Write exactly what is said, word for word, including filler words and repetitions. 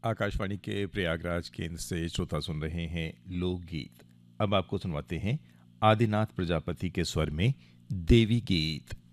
आकाशवाणी के प्रयागराज केंद्र से श्रोता सुन रहे हैं लोकगीत। अब आपको सुनवाते हैं आदिनाथ प्रजापति के स्वर में देवी गीत।